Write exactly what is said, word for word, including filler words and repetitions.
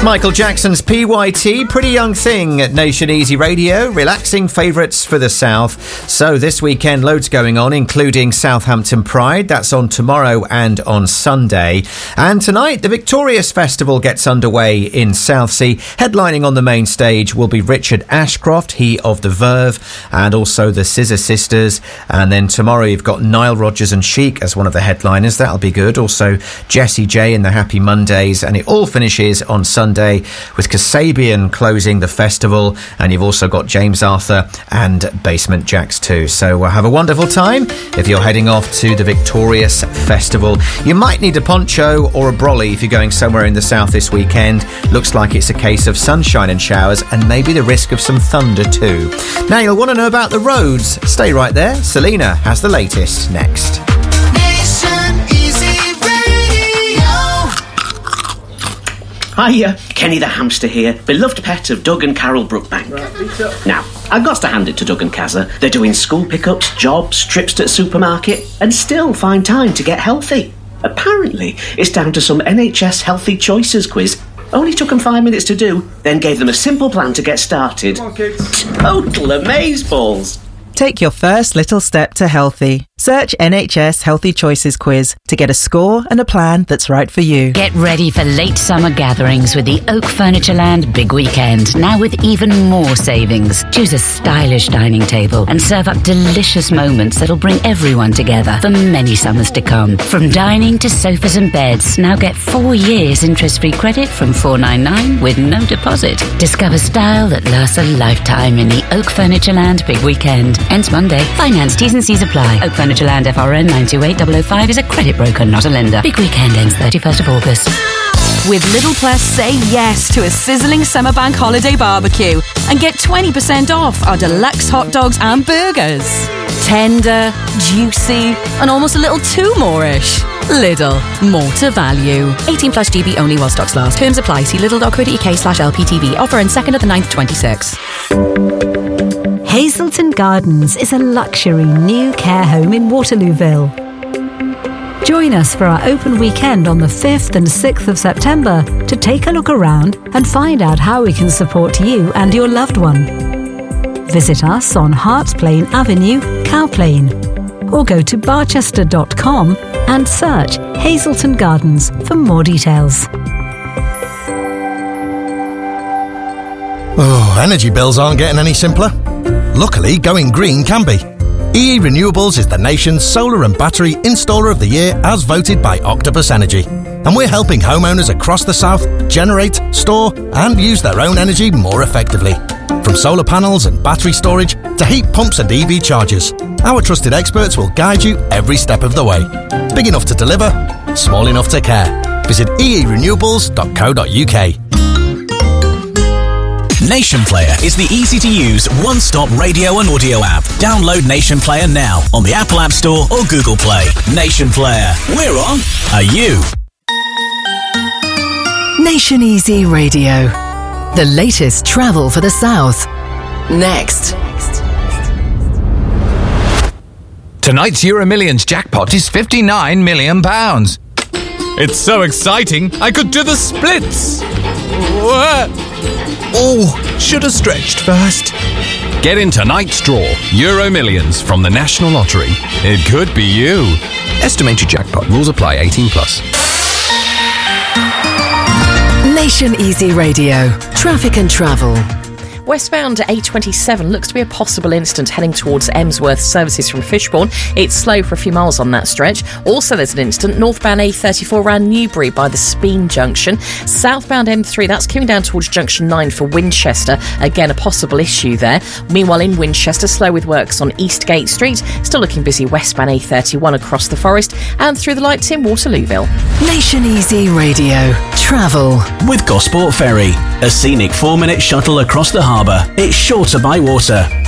Michael Jackson's P Y T, Pretty Young Thing at Nation Easy Radio, relaxing favourites for the South. So this weekend, loads going on, including Southampton Pride. That's on tomorrow and on Sunday. And tonight, the Victorious Festival gets underway in Southsea. Headlining on the main stage will be Richard Ashcroft, he of The Verve, and also the Scissor Sisters. And then tomorrow you've got Nile Rodgers and Chic as one of the headliners. That'll be good. Also Jessie J and the Happy Mondays. And it all finishes on Sunday with Kasabian closing the festival, and you've also got James Arthur and Basement Jaxx too. So uh, have a wonderful time if you're heading off to the Victorious Festival. You might need a poncho or a brolly if you're going somewhere in the south this weekend. Looks like it's a case of sunshine and showers, and maybe the risk of some thunder too. Now you'll want to know about the roads. Stay right there. Selena has the latest next. Hiya, Kenny the hamster here, beloved pet of Doug and Carol Brookbank. Right, now, I've got to hand it to Doug and Kazza. They're doing school pickups, jobs, trips to the supermarket, and still find time to get healthy. Apparently, it's down to some N H S Healthy Choices quiz. Only took them five minutes to do, then gave them a simple plan to get started. Come on, kids. Total amazeballs. Take your first little step to healthy. Search N H S Healthy Choices Quiz to get a score and a plan that's right for you. Get ready for late summer gatherings with the Oak Furnitureland Big Weekend, now with even more savings. Choose a stylish dining table and serve up delicious moments that'll bring everyone together for many summers to come. From dining to sofas and beds, now get four years interest-free credit from four ninety-nine with no deposit. Discover style that lasts a lifetime in the Oak Furnitureland Big Weekend. Ends Monday. Finance, T's and C's apply. Oak Furnitureland F R N nine two eight zero zero five is a credit broker, not a lender. Big Weekend ends thirty-first of August. With Little Plus, say yes to a sizzling summer bank holiday barbecue and get twenty percent off our deluxe hot dogs and burgers. Tender, juicy, and almost a little too more-ish. Lidl, more to value. eighteen plus G B only while stocks last. Terms apply. See lidl.co.uk slash LPTV. Offer ends second of the ninth, twenty-six. Hazelton Gardens is a luxury new care home in Waterlooville. Join us for our open weekend on the fifth and sixth of September to take a look around and find out how we can support you and your loved one. Visit us on Harts Plain Avenue, Cowplain, or go to barchester dot com and search Hazelton Gardens for more details. Oh, energy bills aren't getting any simpler. Luckily, going green can be. E E Renewables is the nation's solar and battery installer of the year as voted by Octopus Energy. And we're helping homeowners across the south generate, store and use their own energy more effectively. From solar panels and battery storage to heat pumps and E V chargers, our trusted experts will guide you every step of the way. Big enough to deliver, small enough to care. Visit e e renewables dot co dot u k. Nation Player is the easy-to-use, one-stop radio and audio app. Download Nation Player now on the Apple App Store or Google Play. Nation Player. We're on. Are you? Nation Easy Radio. The latest travel for the South. Next. Tonight's Euro Millions jackpot is fifty-nine million pounds. It's so exciting, I could do the splits. Oh, should have stretched first. Get in tonight's draw, Euro Millions from the National Lottery. It could be you. Estimated jackpot. Rules apply. eighteen plus. Nation Easy Radio. Traffic and travel. Westbound A twenty-seven looks to be a possible incident heading towards Emsworth. Services from Fishbourne. It's slow for a few miles on that stretch. Also, there's an incident northbound A thirty-four around Newbury by the Speen Junction. Southbound M three, that's coming down towards Junction nine for Winchester. Again, a possible issue there. Meanwhile, in Winchester, slow with works on Eastgate Street. Still looking busy westbound A thirty-one across the Forest and through the lights in Waterlooville. Nation Easy Radio. Travel. With Gosport Ferry, a scenic four-minute shuttle across the harbour. It's shorter by water.